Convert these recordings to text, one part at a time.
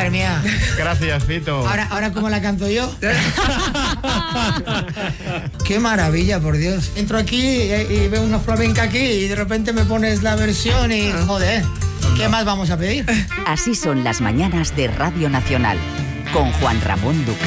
Madre mía. Gracias, Fito. Ahora ¿cómo la canto yo? Qué maravilla, por Dios. Entro aquí y veo una flamenca aquí y de repente me pones la versión y joder, ¿qué más vamos a pedir? Así son las mañanas de Radio Nacional, con Juan Ramón Lucas.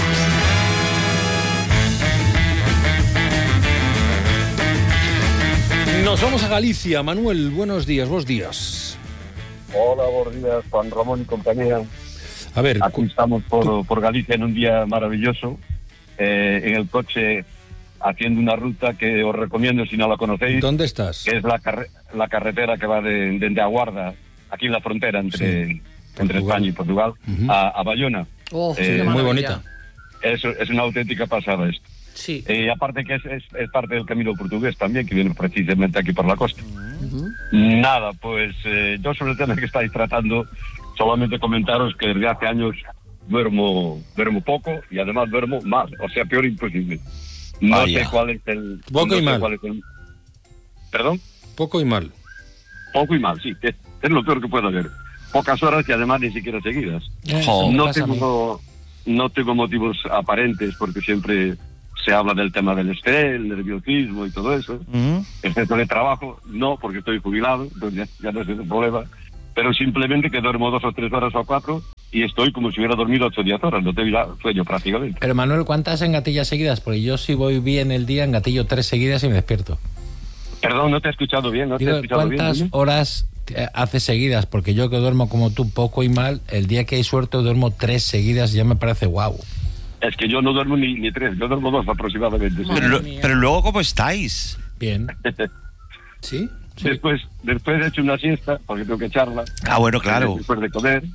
Nos vamos a Galicia. Manuel, buenos días, buenos días. Hola, buenos días, Juan Ramón y compañía. A ver, aquí estamos por Galicia en un día maravilloso, en el coche haciendo una ruta que os recomiendo si no la conocéis. ¿Dónde estás? Que es la carretera que va de Aguarda, aquí en la frontera entre España y Portugal, a Bayona. Muy bonita. Es una auténtica pasada esto. Sí. Aparte que es parte del camino portugués también, que viene precisamente aquí por la costa. Nada, pues yo sobre el tema que estáis tratando, solamente comentaros que desde hace años duermo poco y además duermo mal, o sea, peor imposible. No sé cuál es el... Poco y mal. ¿Perdón? Poco y mal. Poco y mal, sí, es lo peor que puedo haber. Pocas horas y además ni siquiera seguidas. No tengo motivos aparentes porque siempre se habla del tema del estrés, el nerviosismo y todo eso. Excepto de trabajo, no, porque estoy jubilado, entonces ya no es ese problema. Pero simplemente que duermo 2 o 3 horas o 4 y estoy como si hubiera dormido 8 o 10 horas, no tengo sueño prácticamente. Pero Manuel, ¿cuántas engatillas seguidas? Porque yo si voy bien el día, engatillo 3 seguidas y me despierto. Perdón, no te he escuchado bien. ¿Cuántas horas haces seguidas? Porque yo que duermo como tú poco y mal, el día que hay suerte duermo 3 seguidas y ya me parece guau. Es que yo no duermo ni 3, yo duermo 2 aproximadamente. Pero luego, ¿cómo estáis? Bien. ¿Sí? Sí. Después he hecho una siesta, porque tengo que echarla. Ah, bueno, claro. Después de comer.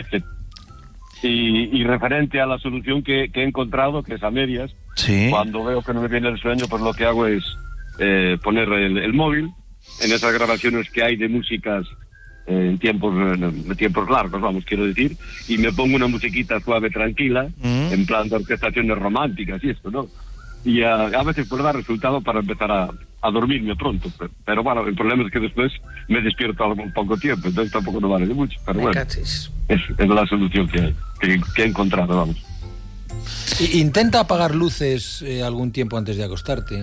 Y referente a la solución que he encontrado, que es a medias, cuando veo que no me viene el sueño, pues lo que hago es poner el móvil en esas grabaciones que hay de músicas en tiempos largos, vamos, quiero decir, y me pongo una musiquita suave, tranquila, en plan de orquestaciones románticas y esto, ¿no? Y a veces puede dar resultado para empezar a dormirme pronto, pero bueno, el problema es que después me despierto a poco tiempo, entonces tampoco no vale de mucho, pero bueno, es la solución que he encontrado, vamos. Intenta apagar luces algún tiempo antes de acostarte.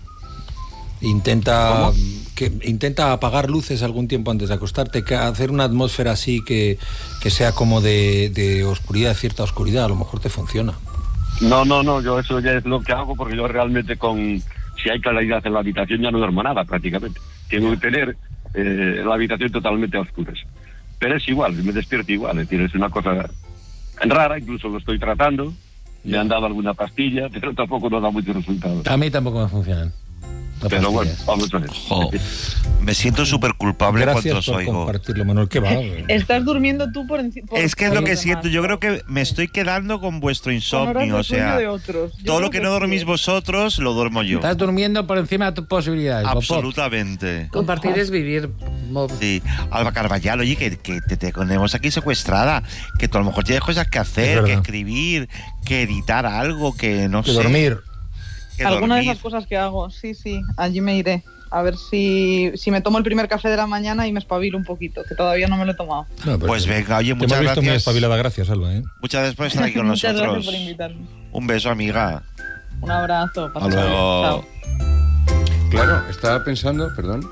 Intenta apagar luces algún tiempo antes de acostarte, hacer una atmósfera así que sea como de oscuridad, cierta oscuridad, a lo mejor te funciona. No, yo eso ya es lo que hago, porque yo realmente si hay claridad en la habitación ya no duermo nada prácticamente. Tengo que tener la habitación totalmente a oscuras. Pero es igual, me despierto igual, es decir, es una cosa rara, incluso lo estoy tratando, me han dado alguna pastilla, pero tampoco no da muchos resultados. A mí tampoco me funcionan. Pero bueno, vamos a ver. Me siento súper culpable cuando os oigo. Gracias por compartirlo, Manuel. ¿Qué va? Estás durmiendo tú por encima. Es que es lo que siento. Yo creo que me estoy quedando con vuestro insomnio. O sea, todo lo que no dormís vosotros, lo duermo yo. Estás durmiendo por encima de tus posibilidades. Absolutamente. Compartir es vivir. Sí. Alba Carballal, oye, que te tenemos aquí secuestrada. Que tú a lo mejor tienes cosas que hacer, que escribir, que editar algo, que no sé. Dormir. Alguna de esas cosas que hago, sí, allí me iré. A ver si me tomo el primer café de la mañana y me espabilo un poquito, que todavía no me lo he tomado. No, pues venga, oye, muchas gracias. Te hemos visto muy espabilada, gracias, Alba. Muchas gracias por estar aquí con nosotros. Muchas gracias por invitarme. Un beso, amiga. Un abrazo. Hasta luego. Chao. Claro, estaba pensando,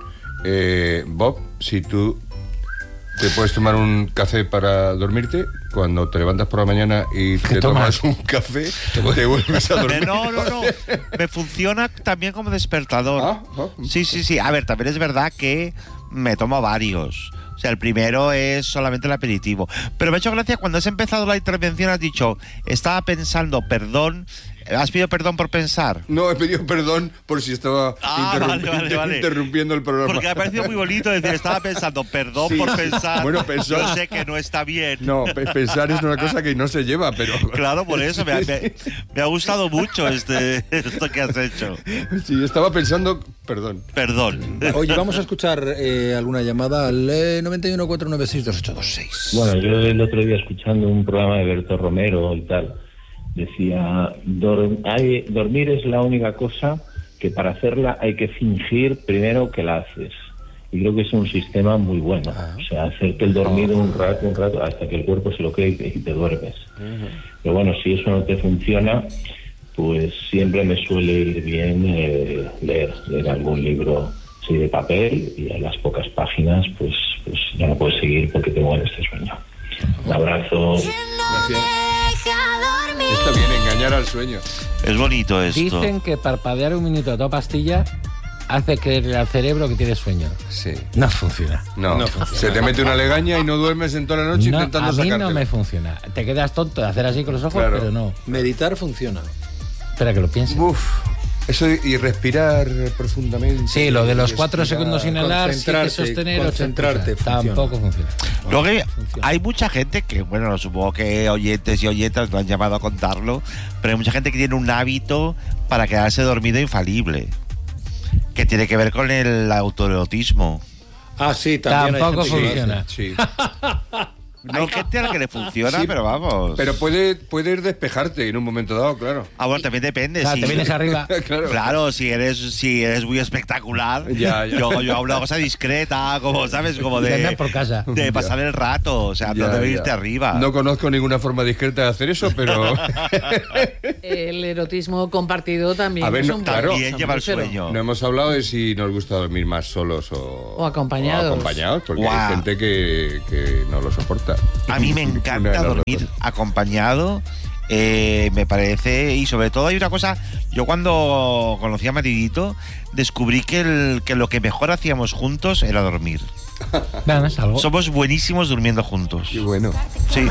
Bob, si tú te puedes tomar un café para dormirte, cuando te levantas por la mañana y te tomas un café, te vuelves a dormir. No. Me funciona también como despertador. Sí. A ver, también es verdad que me tomo varios. O sea, el primero es solamente el aperitivo. Pero me ha hecho gracia cuando has empezado la intervención, has dicho, estaba pensando, perdón. ¿Has pedido perdón por pensar? No, he pedido perdón por si estaba interrumpiendo el programa. Porque me ha parecido muy bonito decir, estaba pensando, perdón por pensar. Bueno, pensar. Yo sé que no está bien. No, pensar es una cosa que no se lleva, pero... Claro, por eso me ha gustado mucho esto que has hecho. Sí, estaba pensando, perdón. Oye, vamos a escuchar alguna llamada al 91-496-2826. Bueno, yo el otro día escuchando un programa de Berto Romero y tal, decía, dormir es la única cosa que para hacerla hay que fingir primero que la haces. Y creo que es un sistema muy bueno. O sea, hacerte el dormir un rato, hasta que el cuerpo se lo cree y te duermes. Pero bueno, si eso no te funciona, pues siempre me suele ir bien leer algún libro así de papel, y a las pocas páginas pues ya no puedo seguir porque tengo este sueño. Un abrazo. Gracias. Está bien, engañar al sueño. Es bonito esto. Dicen que parpadear un minuto a toda pastilla hace creerle al cerebro que tienes sueño. Sí. No funciona. No funciona. Se te mete una legaña y no duermes en toda la noche intentando sacártela. A mí no me funciona. Te quedas tonto de hacer así con los ojos, claro. Pero no. Meditar funciona. Espera que lo piense. Eso y respirar profundamente. Sí, lo de los 4 segundos sin inhalar, 7 sostener, concentrarte, tampoco funciona. Luego hay mucha gente que, bueno, supongo que oyentes y oyentas lo han llamado a contarlo, pero hay mucha gente que tiene un hábito para quedarse dormido infalible, que tiene que ver con el autoerotismo. Sí, también tampoco funciona. Sí. Hay gente a la que le funciona, sí, pero vamos. Pero puede despejarte en un momento dado, claro. Bueno, también depende. Claro, te vienes arriba. Claro, si eres muy espectacular. Ya. Yo hago una cosa discreta, como, ¿sabes? Como de por casa. De pasar el rato, o sea, no debe irte arriba. No conozco ninguna forma discreta de hacer eso, pero... El erotismo compartido también es un también lleva el sueño. No hemos hablado de si nos gusta dormir más solos o acompañados. Porque hay gente que no lo soporta. A mí me encanta dormir acompañado, me parece, y sobre todo hay una cosa, yo cuando conocí a Maridito descubrí que lo que mejor hacíamos juntos era dormir. ¿Es algo? Somos buenísimos durmiendo juntos. Qué bueno. Sí.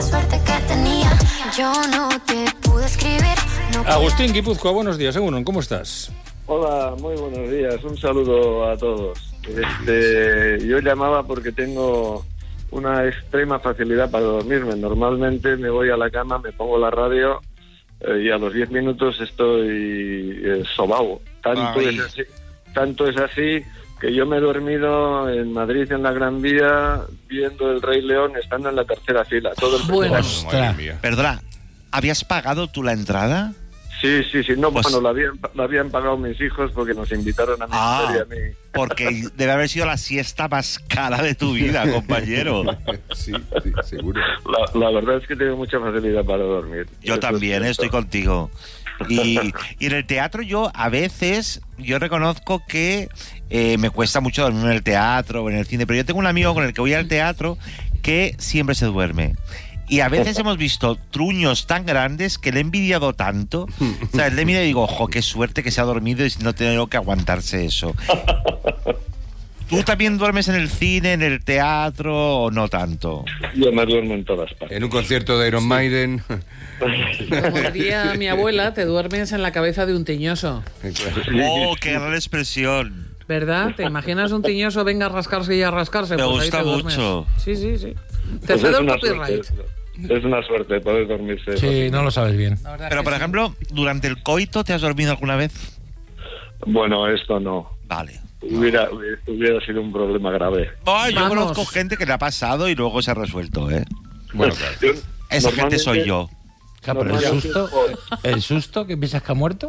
Agustín Guipúzcoa, buenos días, ¿cómo estás? Hola, muy buenos días, un saludo a todos. Yo llamaba porque tengo una extrema facilidad para dormirme. Normalmente me voy a la cama, me pongo la radio y a los 10 minutos estoy sobao. Tanto es así que yo me he dormido en Madrid, en la Gran Vía, viendo El Rey León, estando en la tercera fila. Todo el Perdona, ¿habías pagado tú la entrada? Sí. No, pues, bueno, la habían pagado mis hijos porque nos invitaron a mi mujer y a mí. Porque debe haber sido la siesta más cara de tu vida, compañero. Sí, seguro. La verdad es que tengo mucha facilidad para dormir. Yo también, estoy contigo. Y en el teatro yo reconozco que me cuesta mucho dormir en el teatro o en el cine, pero yo tengo un amigo con el que voy al teatro que siempre se duerme. Y a veces hemos visto truños tan grandes que le he envidiado tanto. O sea, le miro y digo, ojo, qué suerte que se ha dormido y no tengo que aguantarse eso. ¿Tú también duermes en el cine, en el teatro o no tanto? Yo me duermo en todas partes. En un concierto de Iron Maiden. Como diría mi abuela, te duermes en la cabeza de un tiñoso. ¡Oh, qué gran expresión! ¿Verdad? ¿Te imaginas un tiñoso venga a rascarse y a rascarse? Me pues gusta mucho. Sí. Te cedo el copyright. Es una suerte poder dormirse. Sí, no lo sabes bien. Pero, por ejemplo, ¿durante el coito te has dormido alguna vez? Bueno, esto no. Vale. Hubiera sido un problema grave. Yo conozco gente que le ha pasado y luego se ha resuelto, ¿eh? Bueno, claro. Esa gente soy yo. Claro, pero el susto que piensas que ha muerto.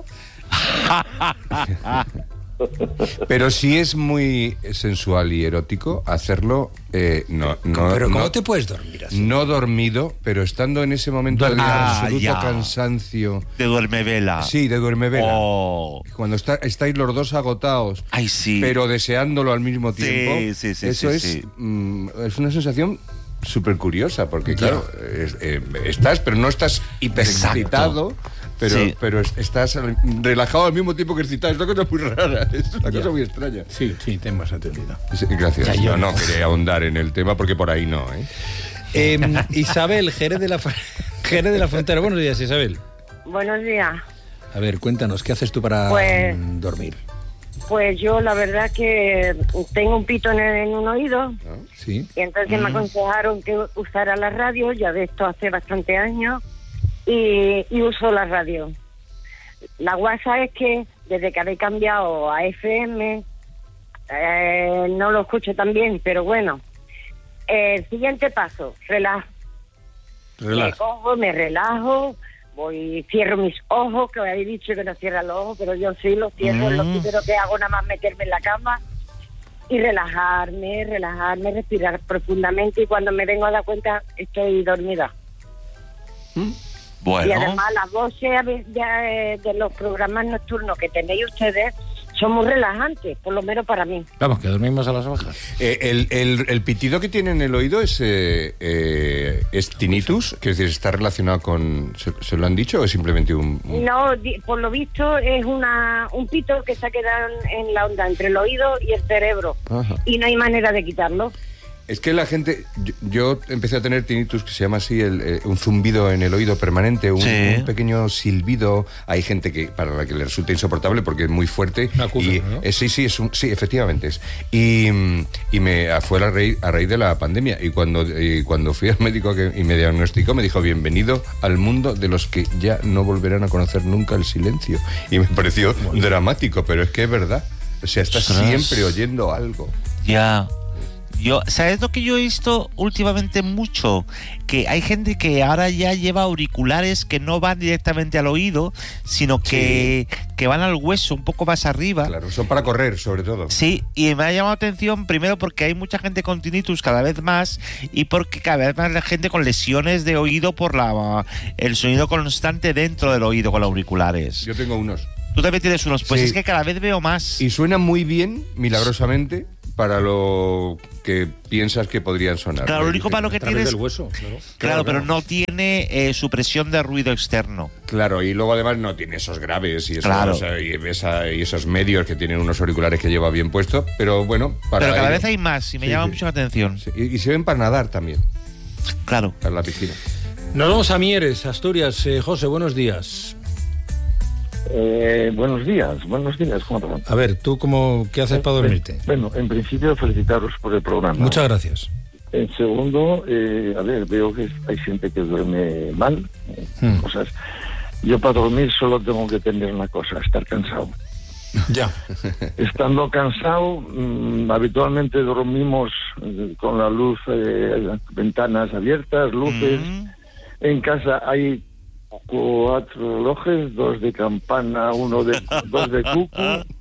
Pero si es muy sensual y erótico hacerlo, Pero ¿cómo te puedes dormir así? No dormido, pero estando en ese momento de absoluto cansancio. De duermevela. Sí, de duermevela. Oh. Cuando estáis los dos agotados, pero deseándolo al mismo tiempo. Sí. Eso es una sensación súper curiosa, porque claro, estás, pero no estás hiperexcitado. Pero estás relajado al mismo tiempo que excitado. Es una cosa muy rara, es una cosa muy extraña. Sí, te hemos entendido. Sí, gracias. No quería ahondar en el tema porque por ahí no, Isabel, Jerez de la Frontera. Buenos días, Isabel. Buenos días. A ver, cuéntanos, ¿qué haces tú para dormir? Pues yo la verdad que tengo un pito en un oído. Sí. Y entonces me aconsejaron que usara la radio, ya de esto hace bastante años. Y uso la radio. La guasa es que desde que habéis cambiado a FM no lo escucho tan bien, pero bueno. El siguiente paso, me relajo, cierro mis ojos, que habéis dicho que no cierra los ojos, pero yo sí los cierro, lo primero que hago nada más meterme en la cama y relajarme, respirar profundamente, y cuando me vengo a dar cuenta estoy dormida. Bueno. Y además las voces de los programas nocturnos que tenéis ustedes son muy relajantes, por lo menos para mí. Vamos, que dormimos a las ovejas. El pitido que tiene en el oído es tinnitus, que es decir, ¿está relacionado con... ¿Se lo han dicho o es simplemente un...? No, por lo visto es un pito que se ha quedado en la onda entre el oído y el cerebro. Ajá. Y no hay manera de quitarlo. Es que la gente... Yo empecé a tener tinnitus, que se llama así, un zumbido en el oído permanente, un pequeño silbido. Hay gente que para la que le resulta insoportable porque es muy fuerte. Acusa, ¿no? Sí, efectivamente es. Y fue a raíz de la pandemia. Y cuando fui al médico y me diagnosticó, me dijo: bienvenido al mundo de los que ya no volverán a conocer nunca el silencio. Y me pareció dramático, pero es que es verdad. O sea, estás siempre oyendo algo. Ya. ¿Sabes lo que yo he visto últimamente mucho? Que hay gente que ahora ya lleva auriculares que no van directamente al oído, sino que van al hueso, un poco más arriba. Claro, son para correr, sobre todo. Sí, y me ha llamado la atención, primero porque hay mucha gente con tinnitus cada vez más, y porque cada vez más la gente con lesiones de oído por el sonido constante dentro del oído con los auriculares. Yo tengo unos. Tú también tienes unos, pues sí. Es que cada vez veo más. Y suenan muy bien, milagrosamente, para lo que piensas que podrían sonar. Claro, lo único malo que tiene es... del hueso, Claro, pero no tiene supresión de ruido externo. Claro, y luego además no tiene esos graves y esos medios que tienen unos auriculares que lleva bien puesto, pero bueno, pero cada vez hay más y me llama mucho la atención. Sí. Y se ven para nadar también. Claro. Para la piscina. Nos vamos a Mieres, Asturias. José, buenos días. Buenos días, Juan. A ver, ¿tú qué haces para dormirte? Bueno, en principio felicitaros por el programa. Muchas gracias. En segundo, veo que hay gente que duerme mal, cosas. Yo para dormir solo tengo que tener una cosa: estar cansado. Ya. Estando cansado, habitualmente dormimos con la luz, ventanas abiertas, luces. En casa hay 4 relojes, 2 de campana, 2 de cuco.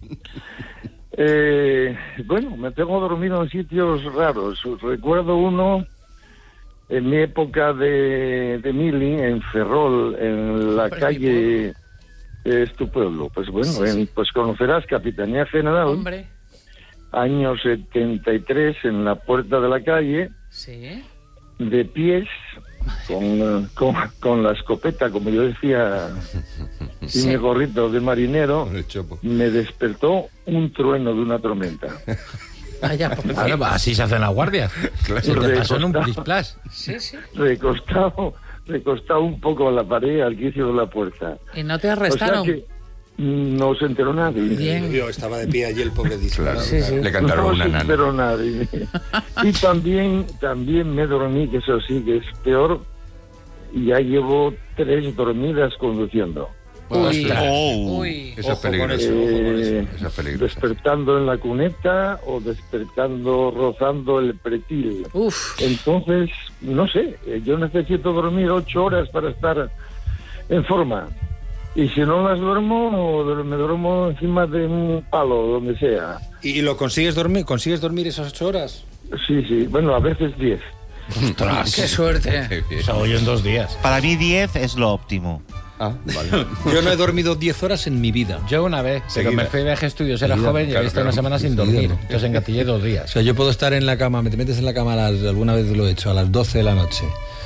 Bueno, me tengo dormido en sitios raros. Recuerdo uno en mi época de mili, en Ferrol, en la calle... Es tu pueblo. Pues bueno, pues conocerás Capitanía General. Hombre. Año 73, en la puerta de la calle. Sí. De pies, con la escopeta, como yo decía, y mi gorrito de marinero, me despertó un trueno de una tormenta. Así se hacen las guardias. Claro. Se te pasó en un plis-plas. Sí. Recostado un poco a la pared, al quicio de la puerta. ¿Y no te arrestaron? O sea que no se enteró nadie. Bien. Yo estaba de pie allí el pobre disparado. Sí. Le cantaron una nana. No se enteró nadie. Y también me dormí, que eso sí que es peor. Ya llevo 3 dormidas conduciendo. Uy. Eso es peligroso. Eso es peligroso. Despertando en la cuneta o despertando rozando el pretil. Uf. Entonces, no sé, yo necesito dormir 8 horas para estar en forma. Y si no las duermo, me duermo encima de un palo, donde sea. ¿Y lo consigues dormir? ¿Consigues dormir esas 8 horas? Sí. Bueno, a veces 10. ¡Ostras! ¡Qué suerte! O sea, hoy en 2 días. Para mí 10 es lo óptimo. Vale. Yo no he dormido 10 horas en mi vida. Yo una vez, pero me fui de viaje a estudios, era joven y he estado una semana sin dormir. Entonces engatillé 2 días. O sea, yo puedo estar en la cama, te metes en la cama alguna vez lo he hecho, a las 12 de la noche.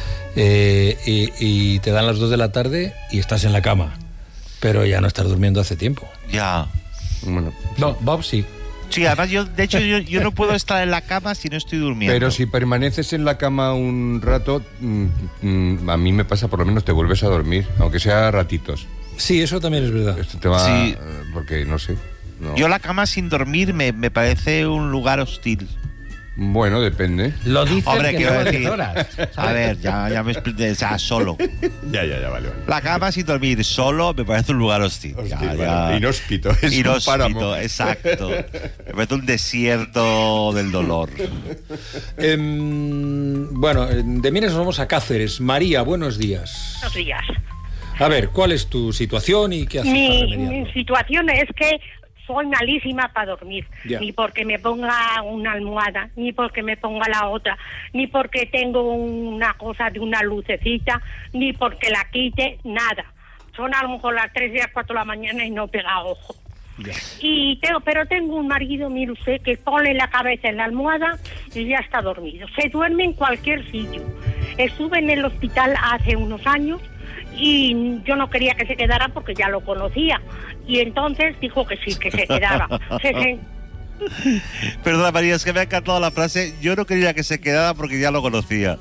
Y te dan las 2 de la tarde y estás en la cama. Pero ya no estás durmiendo hace tiempo. Ya. Bueno. No, Bob sí. Sí, además yo no puedo estar en la cama si no estoy durmiendo. Pero si permaneces en la cama un rato, a mí me pasa, por lo menos te vuelves a dormir, aunque sea ratitos. Sí, eso también es verdad. Esto te va, sí. Porque no sé. No. Yo la cama sin dormir me parece un lugar hostil. Bueno, depende. Lo dice Hombre, que quiero no decir, 10 horas. A ver, ya me expliqué, o sea, solo. Ya, vale. La cama sin dormir solo me parece un lugar hostil. Ya. Inhóspito, es Inhóspito, un páramo. exacto. Me parece un desierto del dolor. Bueno, de Mieres nos vamos a Cáceres. María, buenos días. Buenos días. A ver, ¿cuál es tu situación y qué haces para remediarlo? Mi situación es que soy malísima para dormir, ni porque me ponga una almohada, ni porque me ponga la otra, ni porque tengo una cosa de una lucecita, ni porque la quite, nada. Son a lo mejor las 3 y las 4 de la mañana y no pega ojo. Pero tengo un marido, mire usted, que pone la cabeza en la almohada y ya está dormido. Se duerme en cualquier sitio. Estuve en el hospital hace unos años y yo no quería que se quedara porque ya lo conocía. Y entonces dijo que sí, que se quedara. Perdona, María, es que me ha encantado la frase. Yo no quería que se quedara porque ya lo conocía.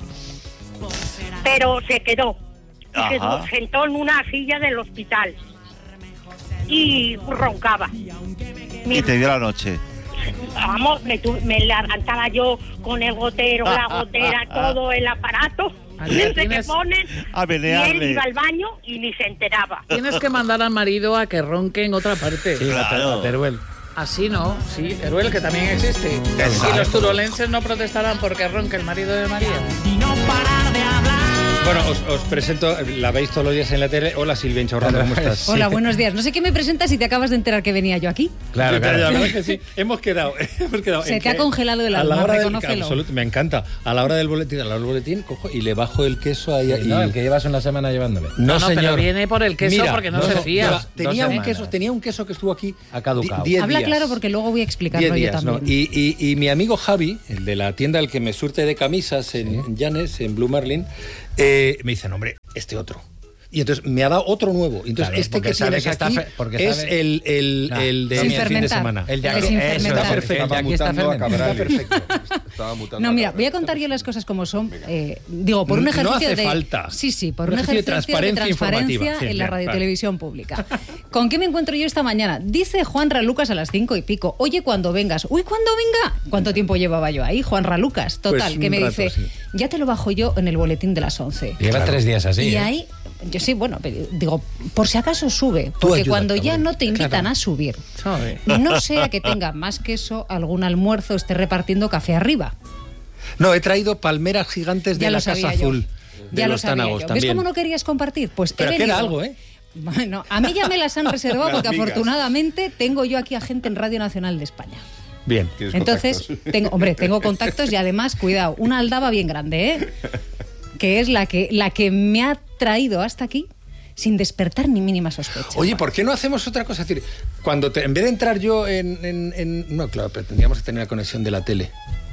Pero se quedó. Y se sentó en una silla del hospital. Y roncaba. Y te dio la noche. Vamos, me levantaba yo con el gotero, la gotera, todo el aparato. Desde que ponen, y él iba al baño y ni se enteraba. Tienes que mandar al marido a que ronque en otra parte. Sí, claro. Teruel. Así no, sí, Teruel, que también existe. Y los turolenses no protestarán porque ronque el marido de María. Y no parar de hablar. Bueno, os presento, la veis todos los días en la tele. Hola, Silvia Inchaurralde, ¿cómo estás? Hola, buenos días. No sé qué me presentas si te acabas de enterar que venía yo aquí. Claro. La verdad es que sí, hemos quedado. Se te ha congelado el alma, reconócelo. Me encanta. A la hora del boletín, cojo y le bajo el queso ahí. Sí, no, el que llevas una semana llevándole. No, señor. Pero viene por el queso. Mira, porque no se fía. Tenía un queso que estuvo aquí. Ha caducado. Habla claro porque luego voy a explicarlo yo también. No. Y mi amigo Javi, el de la tienda, el que me surte de camisas en Llanes, en Blue Merlin, me dice, no, hombre, este otro. Y entonces me ha dado otro nuevo. Entonces este que tienes aquí es el de sin fin de semana. El de aquí está perfecto. Aquí está perfecto. No, mira, voy a contar yo las cosas como son. Digo, por un ejercicio de... falta. Sí, por un ejercicio de transparencia en la radiotelevisión pública. ¿Con qué me encuentro yo esta mañana? Dice Juan Ralucas a las 5:00. Oye, cuando vengas. Uy, ¿cuándo venga? ¿Cuánto tiempo llevaba yo ahí? Juan Ralucas, total, pues que me dice, ya te lo bajo yo en el boletín de las 11. Lleva 3 días así. Y ahí... Yo sí, bueno, digo, por si acaso sube, porque cuando ya no te invitan a subir, no sea que tenga más queso, algún almuerzo, esté repartiendo café arriba. No, he traído palmeras gigantes de la Casa Azul. Ya lo sabía yo. ¿Ves cómo no querías compartir? Pues pero que era algo, ¿eh? Bueno, a mí ya me las han reservado porque afortunadamente tengo yo aquí a gente en Radio Nacional de España. Bien. Entonces, tengo contactos y además, cuidado, una aldaba bien grande, ¿eh? Que es la que me ha traído hasta aquí sin despertar ni mínima sospecha. Oye, ¿por qué no hacemos otra cosa? Es decir, cuando en vez de entrar yo no, claro, pero tendríamos que tener la conexión de la tele.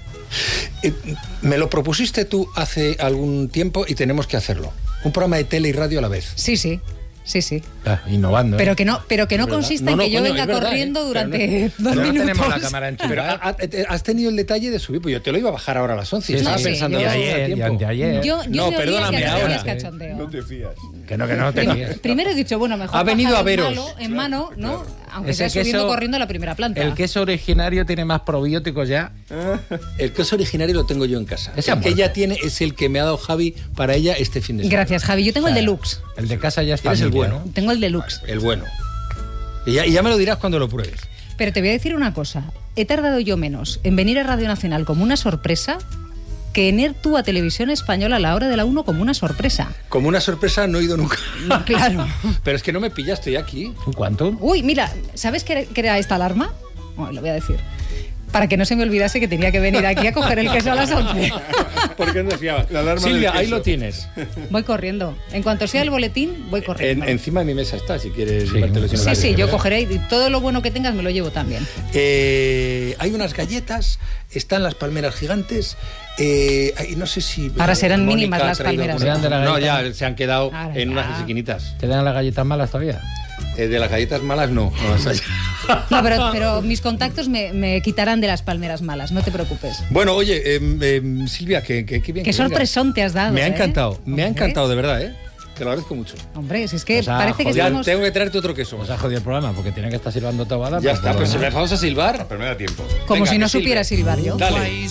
Me lo propusiste tú hace algún tiempo y tenemos que hacerlo. Un programa de tele y radio a la vez. Sí. Innovando. Pero que no consista en que yo venga corriendo durante 2 minutos. Tenemos la cámara en pero has tenido el detalle de subir, pues yo te lo iba a bajar ahora a las 11. Estaba pensando de ayer. Yo perdóname ahora. No te fías. Que no te fías. Primero he dicho, bueno, mejor ha venido a veros en mano, ¿no? Aunque sea subiendo corriendo a la primera planta. El queso originario tiene más probióticos ya. El queso originario lo tengo yo en casa. El que ella tiene es el que me ha dado Javi para ella este fin de semana. Gracias, Javi. Yo tengo el deluxe. El de casa ya está. Es el bueno. Tengo el deluxe. El bueno. Y ya me lo dirás cuando lo pruebes. Pero te voy a decir una cosa. He tardado yo menos en venir a Radio Nacional como una sorpresa que en ir tú a Televisión Española a la hora de la 1 como una sorpresa. Como una sorpresa no he ido nunca. Claro. Pero es que no me pillas, estoy aquí. ¿Cuánto? Uy, mira, ¿sabes qué era esta alarma? Bueno, lo voy a decir. Para que no se me olvidase que tenía que venir aquí a coger el queso a las 11. ¿Por qué no te fiabas? Silvia, ahí lo tienes. Voy corriendo. En cuanto sea el boletín, voy corriendo. Encima de mi mesa está, si quieres. Sí, yo cogeré y todo lo bueno que tengas me lo llevo también. Hay unas galletas, están las palmeras gigantes. No sé si... Ahora serán mínimas las palmeras. No, ya se han quedado en unas esquinitas. ¿Te dan las galletas malas todavía? De las galletas malas no vas allá. No, pero mis contactos me quitarán de las palmeras malas, no te preocupes. Bueno, oye, Silvia, que bien. Qué sorpresón te has dado. Me ha encantado, de verdad, ¿eh? Te lo agradezco mucho. Hombre, si es que parece que estamos... Tengo que traerte otro queso. Os ha jodido el programa porque tiene que estar silbando Tabada. Ya está, pues me vamos a silbar. Pero me da tiempo. Como si no supiera silbar yo. Dale.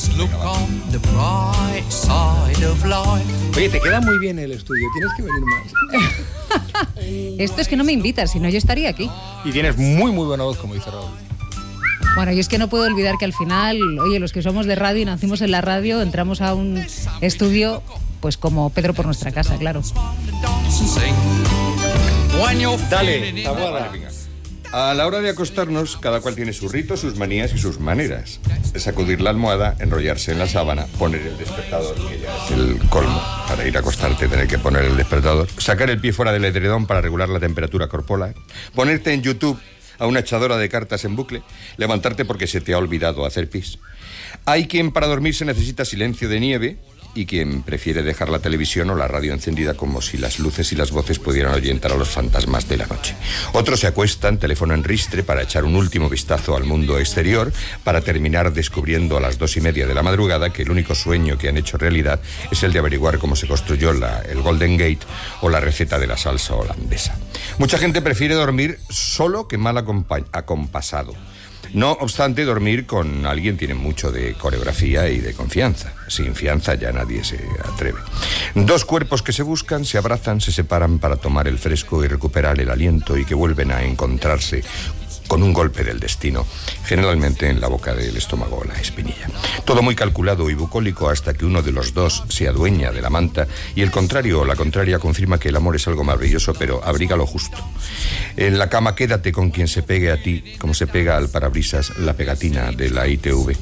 Oye, te queda muy bien el estudio, tienes que venir más. Esto es que no me invitas, si no yo estaría aquí. Y tienes muy buena voz, como dice Raúl. Bueno, y es que no puedo olvidar que al final, oye, los que somos de radio y nacimos en la radio, entramos a un estudio, pues como Pedro por nuestra casa, claro. Dale, Taboada. A la hora de acostarnos, cada cual tiene sus ritos, sus manías y sus maneras. Sacudir la almohada, enrollarse en la sábana, poner el despertador, que ya es el colmo. Para ir a acostarte tener que poner el despertador. Sacar el pie fuera del edredón para regular la temperatura corporal. Ponerte en YouTube a una echadora de cartas en bucle. Levantarte porque se te ha olvidado hacer pis. Hay quien para dormirse necesita silencio de nieve y quien prefiere dejar la televisión o la radio encendida como si las luces y las voces pudieran ahuyentar a los fantasmas de la noche. Otros se acuestan, teléfono en ristre, para echar un último vistazo al mundo exterior, para terminar descubriendo a las 2:30 de la madrugada que el único sueño que han hecho realidad es el de averiguar cómo se construyó el Golden Gate o la receta de la salsa holandesa. Mucha gente prefiere dormir solo que mal acompasado. No obstante, dormir con alguien tiene mucho de coreografía y de confianza. Sin fianza ya nadie se atreve. Dos cuerpos que se buscan, se abrazan, se separan para tomar el fresco y recuperar el aliento y que vuelven a encontrarse con un golpe del destino, generalmente en la boca del estómago o la espinilla. Todo muy calculado y bucólico hasta que uno de los dos se adueña de la manta y el contrario o la contraria confirma que el amor es algo maravilloso, pero abriga lo justo. En la cama quédate con quien se pegue a ti, como se pega al parabrisas la pegatina de la ITV.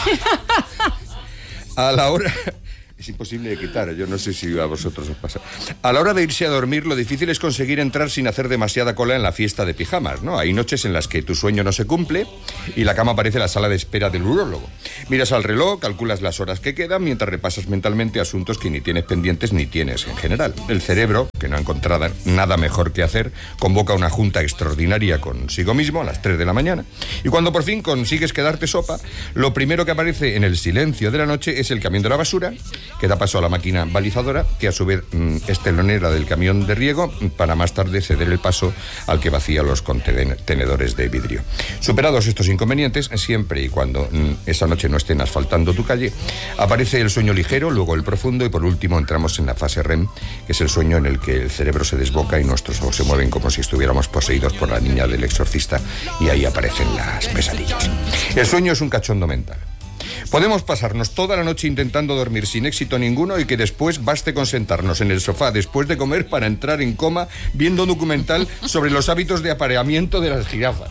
A la hora... Es imposible de quitar, yo no sé si a vosotros os pasa. A la hora de irse a dormir, lo difícil es conseguir entrar sin hacer demasiada cola en la fiesta de pijamas, ¿no? Hay noches en las que tu sueño no se cumple y la cama parece la sala de espera del urólogo. Miras al reloj, calculas las horas que quedan mientras repasas mentalmente asuntos que ni tienes pendientes ni tienes en general. El cerebro, que no ha encontrado nada mejor que hacer, convoca una junta extraordinaria consigo mismo a las 3 de la mañana. Y cuando por fin consigues quedarte sopa, lo primero que aparece en el silencio de la noche es el camión de la basura, que da paso a la máquina balizadora, que a su vez es telonera del camión de riego, para más tarde ceder el paso al que vacía los contenedores de vidrio. Superados estos inconvenientes, siempre y cuando esa noche no estén asfaltando tu calle, aparece el sueño ligero, luego el profundo y por último entramos en la fase REM, que es el sueño en el que el cerebro se desboca y nuestros ojos se mueven como si estuviéramos poseídos por la niña del exorcista y ahí aparecen las pesadillas. El sueño es un cachondo mental. Podemos pasarnos toda la noche intentando dormir sin éxito ninguno y que después baste con sentarnos en el sofá después de comer para entrar en coma viendo un documental sobre los hábitos de apareamiento de las jirafas.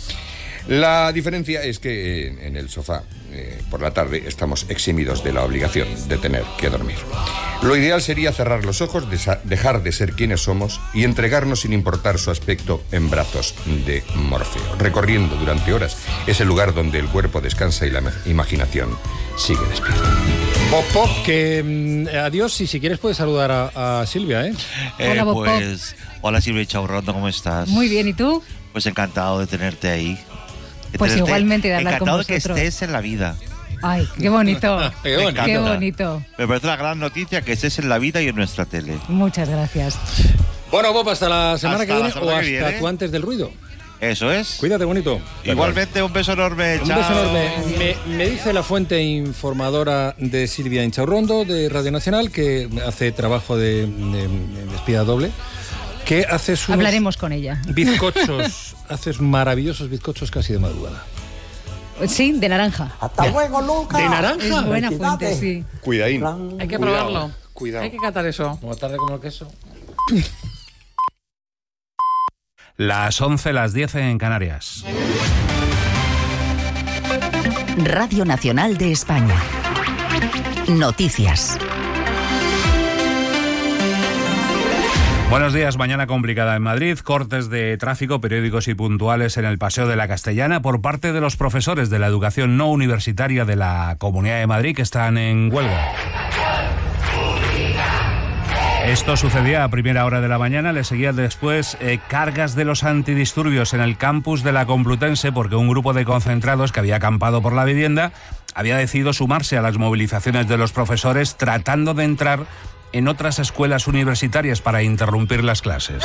La diferencia es que en el sofá, por la tarde, estamos eximidos de la obligación de tener que dormir. Lo ideal sería cerrar los ojos, dejar de ser quienes somos y entregarnos sin importar su aspecto en brazos de Morfeo, recorriendo durante horas ese lugar donde el cuerpo descansa y la imaginación sigue despierta. Pop, que adiós, y si quieres puedes saludar a Silvia, ¿eh? Hola, Bob. Pues, hola Silvia Chaurrondo, ¿cómo estás? Muy bien, ¿y tú? Pues encantado de tenerte ahí. Pues igualmente de hablar con vosotros. Encantado de que estés en la vida. Ay, qué bonito. Qué bonito. Me parece una gran noticia que estés en la vida y en nuestra tele. Muchas gracias. Bueno, Bob, hasta la semana que viene semana o que hasta viene. tú antes del ruido. Eso es. Cuídate, bonito. Igualmente, un beso enorme. Un Chao. beso enorme. Me dice la fuente informadora de Silvia Inchaurrondo, de Radio Nacional, que hace trabajo de espía doble, que hace sus... Hablaremos con ella. Bizcochos, haces maravillosos bizcochos casi de madrugada. Sí, de naranja. Hasta luego, Lucas. ¿De naranja? Es buena fuente, sí. Cuidaín. Hay que probarlo. Cuidado. Hay que catar eso. Como tarde como el queso. Las 11, las 10 en Canarias. Radio Nacional de España. Noticias. Buenos días, mañana complicada en Madrid, cortes de tráfico periódicos y puntuales en el Paseo de la Castellana por parte de los profesores de la educación no universitaria de la Comunidad de Madrid que están en huelga. Esto sucedía a primera hora de la mañana, le seguían después cargas de los antidisturbios en el campus de la Complutense porque un grupo de concentrados que había acampado por la vivienda había decidido sumarse a las movilizaciones de los profesores tratando de entrar en otras escuelas universitarias para interrumpir las clases.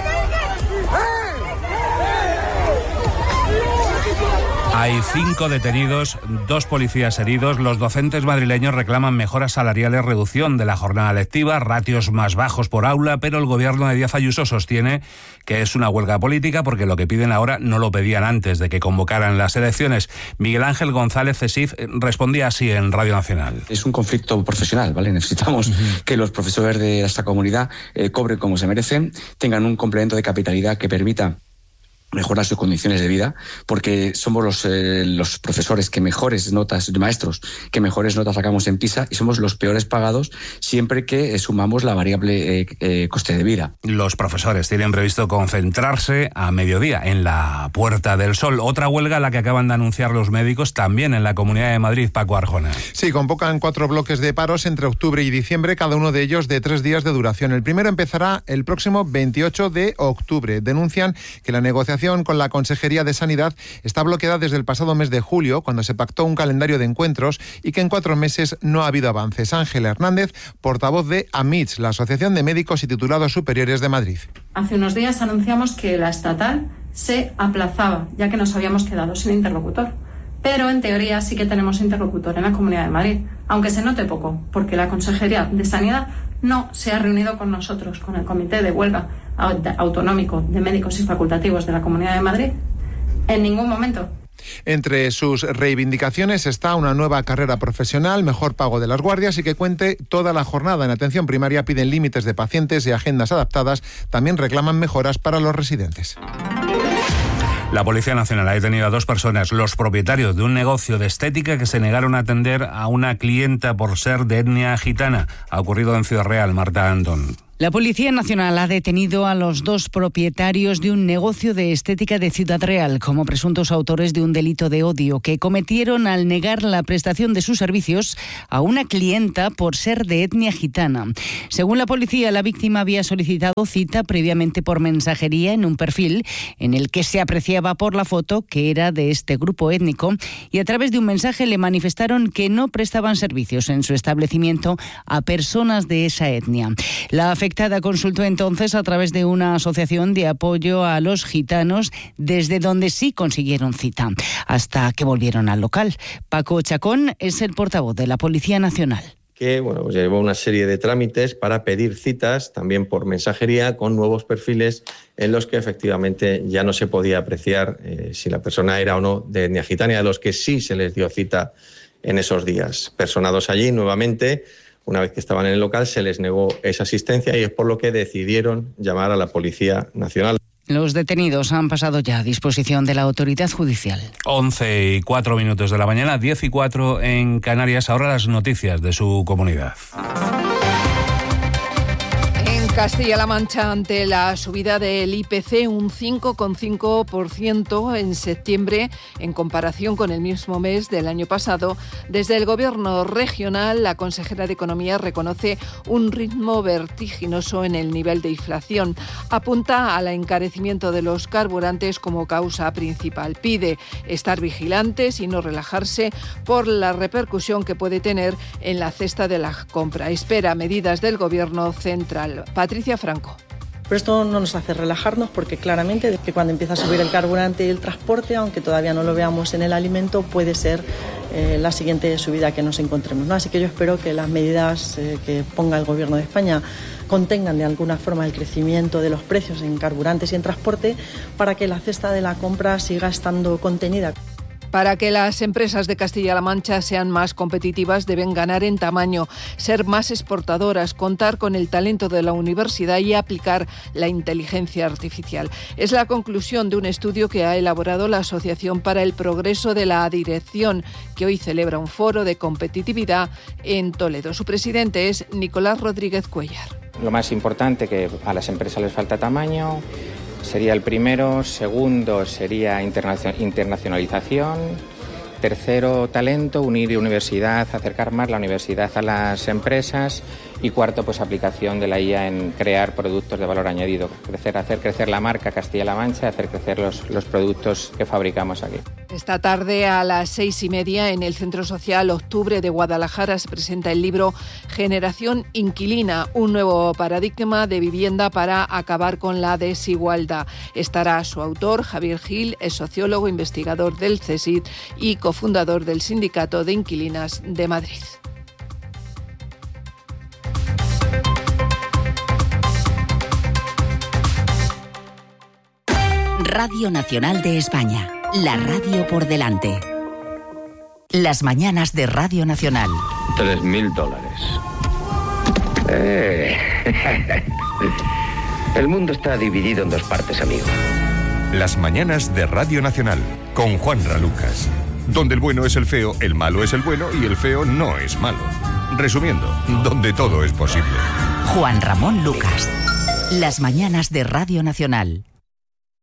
Hay 5 detenidos, 2 policías heridos. Los docentes madrileños reclaman mejoras salariales, reducción de la jornada lectiva, ratios más bajos por aula, pero el gobierno de Díaz Ayuso sostiene que es una huelga política porque lo que piden ahora no lo pedían antes de que convocaran las elecciones. Miguel Ángel González Cesif respondía así en Radio Nacional. Es un conflicto profesional, ¿vale? Necesitamos que los profesores de esta comunidad cobren como se merecen, tengan un complemento de capitalidad que permita mejorar sus condiciones de vida, porque somos los profesores que mejores notas, maestros que mejores notas sacamos en PISA, y somos los peores pagados siempre que sumamos la variable coste de vida. Los profesores tienen previsto concentrarse a mediodía en la Puerta del Sol. Otra huelga a la que acaban de anunciar los médicos también en la Comunidad de Madrid. Paco Arjona. Sí, convocan 4 bloques de paros entre octubre y diciembre, cada uno de ellos de 3 días de duración. El primero empezará el próximo 28 de octubre. Denuncian que la negociación con la Consejería de Sanidad está bloqueada desde el pasado mes de julio, cuando se pactó un calendario de encuentros, y que en 4 meses no ha habido avances. Ángela Hernández, portavoz de AMITS, la Asociación de Médicos y Titulados Superiores de Madrid. Hace unos días anunciamos que la estatal se aplazaba, ya que nos habíamos quedado sin interlocutor. Pero en teoría sí que tenemos interlocutor en la Comunidad de Madrid, aunque se note poco, porque la Consejería de Sanidad no se ha reunido con nosotros, con el Comité de Huelga Autonómico de Médicos y Facultativos de la Comunidad de Madrid, en ningún momento. Entre sus reivindicaciones está una nueva carrera profesional, mejor pago de las guardias y que cuente toda la jornada. En atención primaria piden límites de pacientes y agendas adaptadas. También reclaman mejoras para los residentes. La Policía Nacional ha detenido a 2 personas, los propietarios de un negocio de estética, que se negaron a atender a una clienta por ser de etnia gitana. Ha ocurrido en Ciudad Real. Marta Antón. La Policía Nacional ha detenido a los 2 propietarios de un negocio de estética de Ciudad Real como presuntos autores de un delito de odio que cometieron al negar la prestación de sus servicios a una clienta por ser de etnia gitana. Según la policía, la víctima había solicitado cita previamente por mensajería en un perfil en el que se apreciaba por la foto que era de este grupo étnico, y a través de un mensaje le manifestaron que no prestaban servicios en su establecimiento a personas de esa etnia. La afectada consultó entonces a través de una asociación de apoyo a los gitanos, desde donde sí consiguieron cita, hasta que volvieron al local. Paco Chacón es el portavoz de la Policía Nacional. Que pues llevó una serie de trámites para pedir citas también por mensajería con nuevos perfiles en los que efectivamente ya no se podía apreciar si la persona era o no de etnia gitana, a los que sí se les dio cita en esos días. Personados allí nuevamente, una vez que estaban en el local, se les negó esa asistencia y es por lo que decidieron llamar a la Policía Nacional. Los detenidos han pasado ya a disposición de la autoridad judicial. 11:04 de la mañana, 10:04 en Canarias. Ahora las noticias de su comunidad. Castilla-La Mancha, ante la subida del IPC, un 5,5% en septiembre en comparación con el mismo mes del año pasado. Desde el Gobierno regional, la consejera de Economía reconoce un ritmo vertiginoso en el nivel de inflación. Apunta al encarecimiento de los carburantes como causa principal. Pide estar vigilantes y no relajarse por la repercusión que puede tener en la cesta de la compra. Espera medidas del Gobierno central. Patricia Franco. Pero esto no nos hace relajarnos, porque claramente que cuando empieza a subir el carburante y el transporte, aunque todavía no lo veamos en el alimento, puede ser la siguiente subida que nos encontremos, ¿no? Así que yo espero que las medidas que ponga el Gobierno de España contengan de alguna forma el crecimiento de los precios en carburantes y en transporte, para que la cesta de la compra siga estando contenida. Para que las empresas de Castilla-La Mancha sean más competitivas, deben ganar en tamaño, ser más exportadoras, contar con el talento de la universidad y aplicar la inteligencia artificial. Es la conclusión de un estudio que ha elaborado la Asociación para el Progreso de la Dirección, que hoy celebra un foro de competitividad en Toledo. Su presidente es Nicolás Rodríguez Cuellar. Lo más importante, que a las empresas les falta tamaño, sería el primero. Segundo sería internacionalización. Tercero, talento, unir universidad, acercar más la universidad a las empresas. Y cuarto, pues aplicación de la IA en crear productos de valor añadido, hacer crecer la marca Castilla-La Mancha, hacer crecer los productos que fabricamos aquí. Esta tarde a las 6:30 en el Centro Social Octubre de Guadalajara se presenta el libro Generación Inquilina, un nuevo paradigma de vivienda para acabar con la desigualdad. Estará su autor, Javier Gil, es sociólogo, investigador del CSIC y cofundador del Sindicato de Inquilinas de Madrid. Radio Nacional de España, la radio por delante. Las mañanas de Radio Nacional. $3.000. El mundo está dividido en dos partes, amigo. Las mañanas de Radio Nacional, con Juanra Lucas. Donde el bueno es el feo, el malo es el bueno y el feo no es malo. Resumiendo, donde todo es posible. Juan Ramón Lucas. Las mañanas de Radio Nacional.